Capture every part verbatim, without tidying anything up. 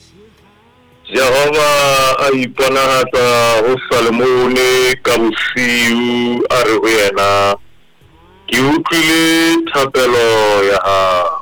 Jehova a iponahatsa ho Salemone ka bosiu a re ho yena, ke utlwile thapelo ya hao.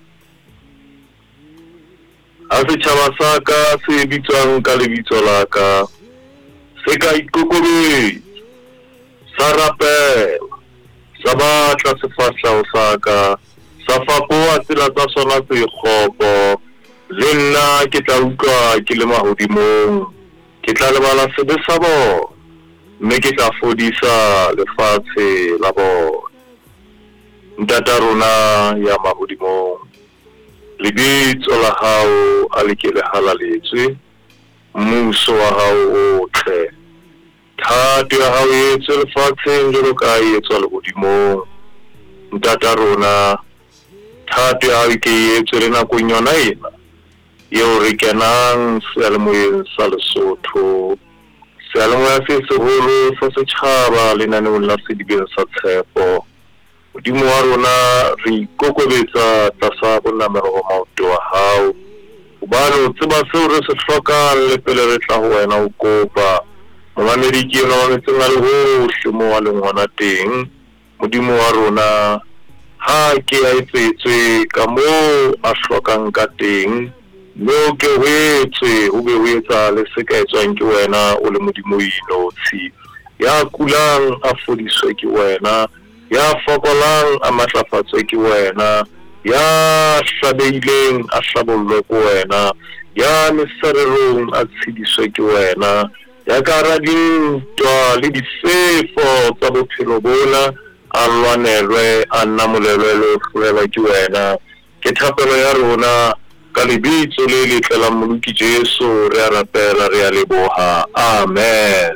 Ha setjhaba sa ka se bitswang ka lebitso la ka, se ka ikokobetsa, sa rapela, sa batla sefahleho sa ka, sa fapoha tsela tsa sona tse kgopo, le nna ke tla utlwa ke le mahodimong, ke tla lebala sebe sa bona, mme ke tla fodisa lefatshe la bona. Ntata rona ya mahodimong, lebitso la hao a le ke le halaletswe, mmuso wa hao o tle, thato ya hao e etswe lefatsheng jwalo ka e etswa lehodimong. Ntata rona, thato ya hao ke e etswe le nakong yona ena eo re kenang seyalemoyeng sa Lesotho, seyalemoya se seholo sa setjhaba lenaneong la sedibeng sa tshepo. Modimo wa rona re ikokobetsa tlasa bonamero ba maoto wa hao, hobane o tseba seo re se hlokang le pele re tla ho wena o kopa. Momamedi ke enwa wa metseng a lehohle moo a leng hona teng. Modimo wa rona, ha ke a etsetswe ka moo a hlokang ka teng, mme o ke ho etswe ho be ho etsa le se ka etswang ke wena o le Modimo inotshi. Ya kulang a fodiswe ke wena, ya fokolang a matlafatswe ke wena, ya hlabehileng a hlabollwe ke wena, ya meserelong a tshediswe ke wena, ya ka hara dintwa le difefo tsa bophelo bona a lwanelwe, a namolelwe le ho hlolelwa ke wena. Ke thapelo ya rona ka lebitso le letle la Moloki Jesu re a rapela, re a leboha. Amen.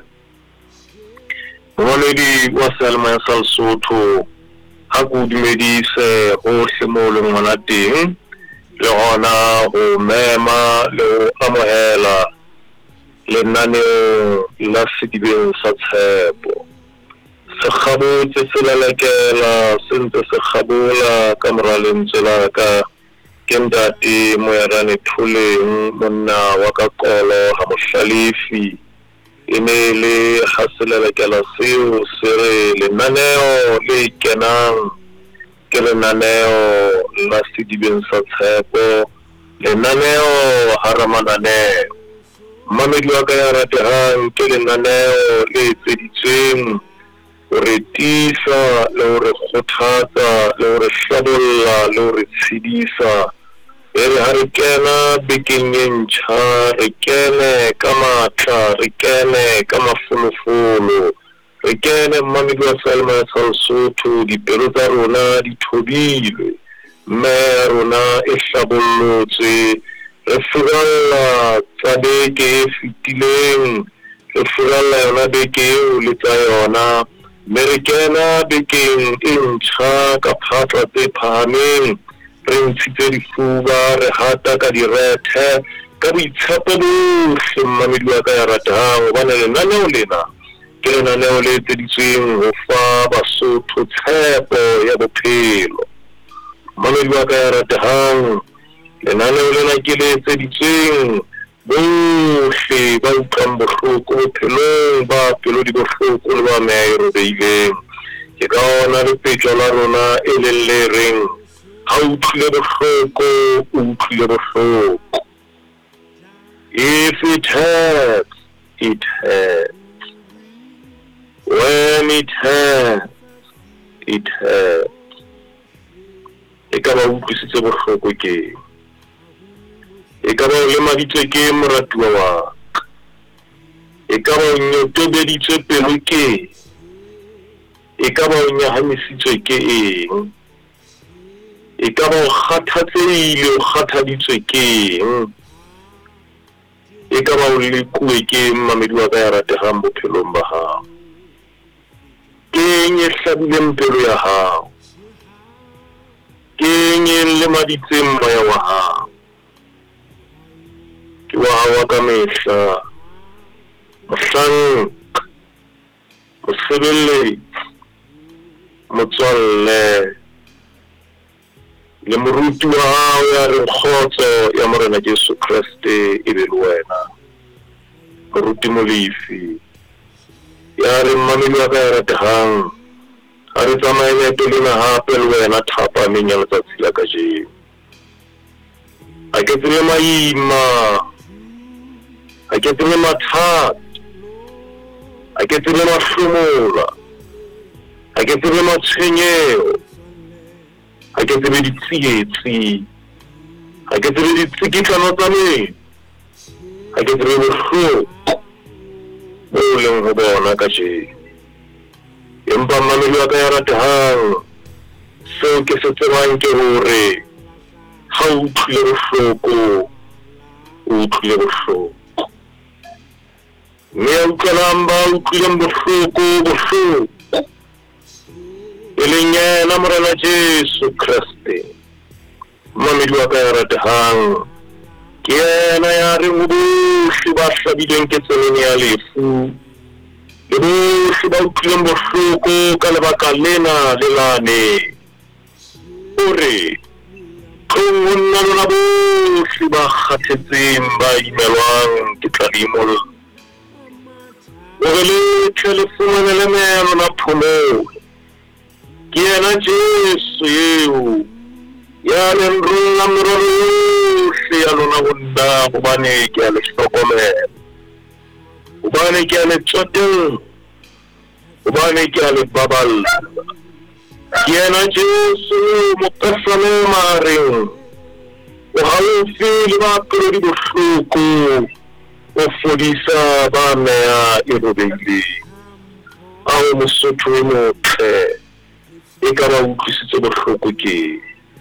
Momamedi wa seyalemoya sa Lesotho, ha ke o dumedise hohle moo le ngwana teng, le hona ho mema le ho amohela lenaneo la sedibeng sa tshepo. Se kgabotse se lelekela, se ntse se kgabola ka mora lentswe la ka, ke ntate Moerane Tholeng, monna wa ka Qolo ha mohlalefi. E ne le ha se lelekela seo se re lenaneo le kenang ke lenaneo la sedibeng sa tshepo, lenaneo hara mananeo. Mmamedi wa ka ya ratehang, ke lenaneo le etseditsweng ho re tiisa le ho re kgothatsa le ho re hlabolla le ho re tshedisa. E re ha re kena bekeng e ntjha, re kene ka matla, re kene ka mafolofolo, re kene mmamedi wa seyalemoya sa Lesotho, dipelo tsa rona di thobile, mme ya rona e hlabollotswe. Re furalla tsa beke e fetileng, re furalla yona beke eo le tsa yona, mme re kena bekeng e ntjha ka phatla tse phahameng, re ntshitse difuba, re hata ka direthe, ka boitshepo bohle mmamedi wa ka ya ratehang, hobane lenaneo lena ke lenaneo le etseditsweng ho fa Basotho tshepo ya bophelo. Mmamedi wa ka ya ratehang, lenaneo lena ke le etseditsweng bohle ba utlwang bohloko bophelong, ba pelo di bohloko le ba meya e robehileng. Ke ka ona lepetjo la rona e leng le reng, ha o utlwile bohloko, o utlwile bohloko. If it hurts, it hurts. When it hurts, it hurts. E ka ba utlwisitse bohloko ke, e ka ba o lemaditswe ke moratuwa wa ka, e ka ba o nyotobeditswe pelo ke, e ka ba o nyahamisitswe ke eng, e ka ba o kgathatsehile, o kgathaditswe ke eng, e ka ba o lekuwe ke mmamedi wa ka ya ratehang bophelong ba hao. Ke eng e hlabileng pelo ya hao, ke eng e lemaditseng moya wa hao. Ke wa hao wa ka mehla, mohlanka, mosebeletsi, motswalle, le moruti wa hao ya re kgotso ya Morena Jesu Kriste e be le wena moruti Molefi ya re mmamedi wa ka ya ratehang a re tsamaye leeto lena hape le wena thapameng ya letsatsi la kajeno a ke tsebe maima a ke tsebe mathata a ke tsebe mahlomola a ke tsebe matshwenyeo a ke tsebe ditsietsi a ke tsebe ditsikitlano tsa metsi a ke tsebe bohloko bo leng ho bona kajeno empa mmamedi wa ka ya ratehang seo ke se tsebang ke hore ha o utlwile bohloko o utlwile bohloko mme a utlwelang ba utlwileng bohloko bohloko e leng yena Morena Jesu Kriste mmamedi wa ka ya ratehang ke yena ya reng ho bohle ba hlabileng ke tseleng ya lefu le bohle ba utlwileng bohloko ka lebaka lena le lane hore tlong ho nna lona bohle ba kgathetseng ba imelwang ke tladimo hore le tle le fumane le melo la phomolo ke yena Jesu eo ya le nrolla merero yohle ya lona ho nna hobane ke a le hlokomela hobane ke a le tsotella hobane ke a le baballa ke yena Jesu mokasane mareng o haufi le bapelodi bohloko o fodisa ba meya e robehileng ao Mosotho e motle e ka ba utlwisitse bohloko ke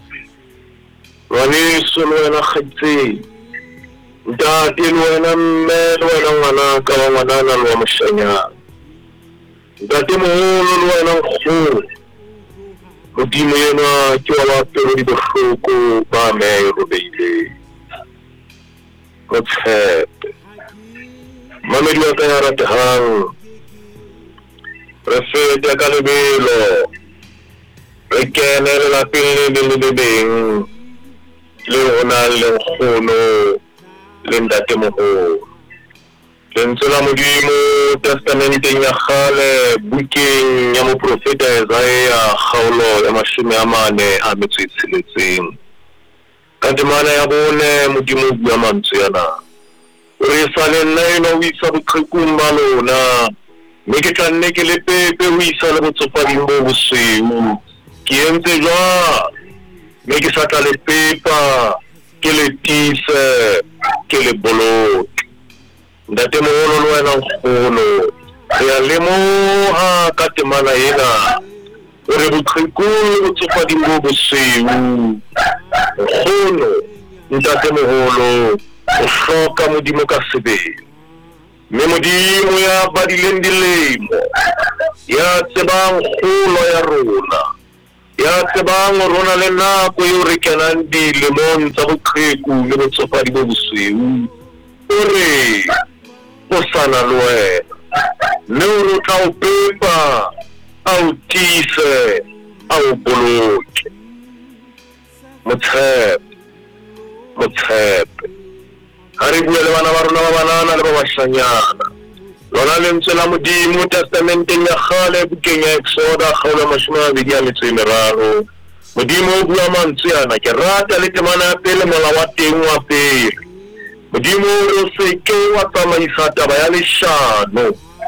ngwaneso le wena kgaitseng ntate le wena mme le wena ngwanaka wa ngwanana le wa moshanyana ntate moholo le wena nkgono modimo yena ke wa bapelodi bohloko ba meya e robehileng o tshepe mmamedi wa ka ya ratehang re fete ka lebelo re kene lelapeng le le le beng le ho na le nkgono le ntate moholo lentswe la modimo testamenteng ya kgale bukeng ya moprofeta Isaiah kgaolo ya mashome a mane a metso e tsheletseng ka temana ya bone modimo o bua mantswe ana re sa le nna ena o isa boqhekung ba lona mme ke tla nne ke le pepe ho isa le botsofading bo bosweu ke entse jwalo mme ke sa tla le pepa ke le tise ke le boloke ntate moholo le wena nkgono re a lemoha ka temana ena hore boqhekung le botsofading bo bosweu nkgono ntate moholo o hloka modimo ka sebele mme modimo ya badileng dilemo ya tsebang kgolo ya rona ya tsebang hore rona le nako eo re kenang dilemong tsa boqheku le botsofadi bo bosweu hore o sana le wena mme hore o tla o pepa a o tise a o boloke motshepe motshepe ha re bue le bana ba rona ba banana le ba bashanyana lona lentswe la modimo testamenteng ya kgale bukeng ya Exoda kgaolo mashome a mabedi a metso e meraro modimo o bua mantswe ana ke rata le temana ya pele mola wa teng wa pele modimo o se ke wa tsamaisa taba ya leshano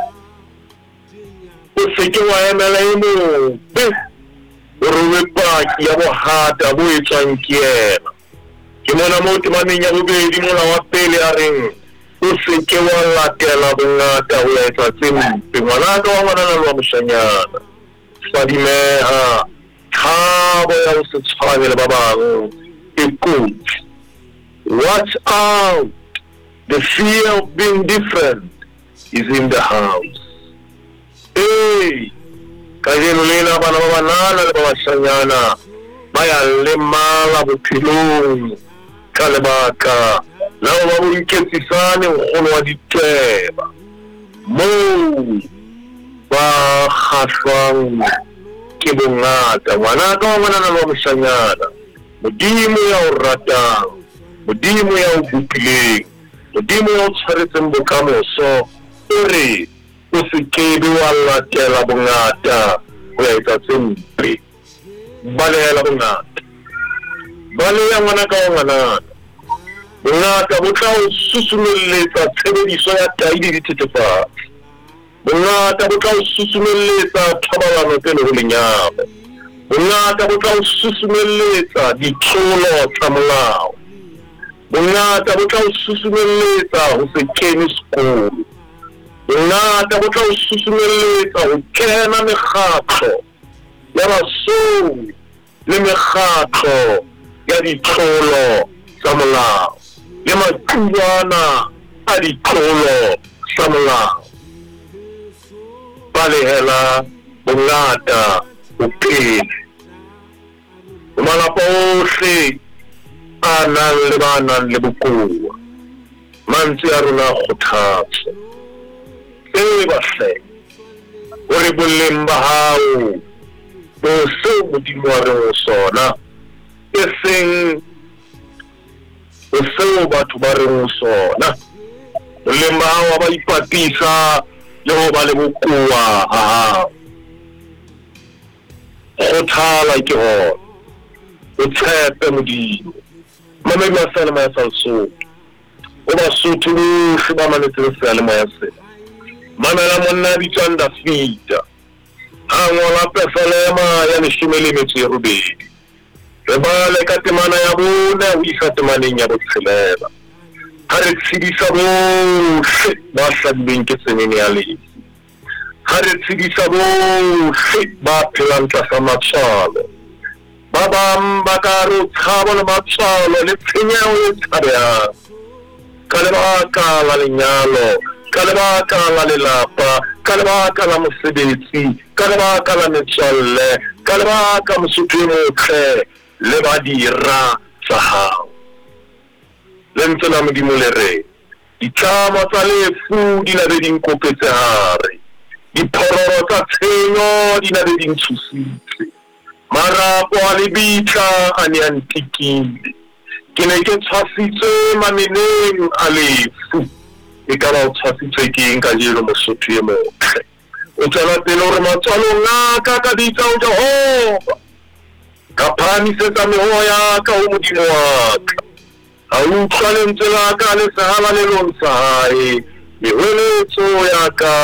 o se ke wa emela e mobe o robe paki ya bohata bo etswang ke yena ke mona mo temaneng ya bobedi mola wa pele a reng o se ke wa latela bongata ho ya etsa tse mpe ngwanaka wa ngwanana le wa moshanyana fadimeha thabo ya ho se tshwane le ba bang e kotsi watch out the fear of being different is in the house hey kajeno lena bana ba banana le ba bashanyana ba ya lemala bophelong ka lebaka lao ba bo iketsisane nkgono wa diteba moo ba kgahlwang ke bongata ngwanaka wa ngwanana le wa moshanyana Modimo ya o ratang, Modimo ya o bopileng, Modimo ya o tshwaretseng bokamoso, o re o se kebe wa latela bongata ho ya etsa tse mpe. Balehela bongata, baleha ngwana ka ngwanana. Bongata bo tla o susumelletsa tshebediso ya tahi le dithethefatsi. Bongata bo tla o susumelletsa thobalano tse le ho lenyalo. Bongata bo tla o susumelletsa ditlolo tsa molao. Bongata bo tla o susumelletsa ho se kene sekolo. Bongata bo tla o susumelletsa ho kena mekgatlo ya basong le mekgatlo ya ditlolo tsa molao le maqulwana a ditlolo tsa molao. Balehela bongata bopele. Malapa ohle a nang le ba nang le bokowa, mantswe a rona kgothatso. Tseba hle hore boleng ba hao bo seo Modimo wa reng ho sona, e seng ho seo batho ba reng ho sona. Boleng ba hao ba ipatisa le ho ba le bokowa ha hao. Kgothala ke hona, o tshepe Modimo. Mamedi wa seyalemoya sa Lesotho, o Basotho bohle ba mametseng seyalemoya sena. Mamela monna a bitswang Dafita, a ngola Pefalema ya leshome le metso e robedi. Re bale ka temana ya bone ho isa temaneng ya botshelela. Ha re tshedisa bohle ba hlabilweng ke tsenene ya lefu. Ha re tshedisa bohle ba phelang tlasa matshwalo. Ba bang ba ka re o tshaba le matshwalo le tshenyeho e tshabehang. Ka lebaka la lenyalo, ka lebaka la lelapa, ka lebaka la mosebetsi, ka lebaka la metswalle, ka lebaka Mosotho e motle le badira tsa hao. Lentswe la Modimo le re, ditlama tsa lefu di na be di nkopetse hare, diphororo tsa tshenyo di na be di ntshositse, marapo a lebitla a ne a ntikile. Ke ne ke tshwasitswe mameneng a lefu. E ka ba o tshwasitswe ke eng kajeno Mosotho e motle? O tswela pele hore matswalong a ka ka bitsa ho Jehova, ka phahamisetsa meho ya ka ho Modimo wa ka. Ha utlwa lentswe la ka le sehala lelong sa hae, meholetso ya ka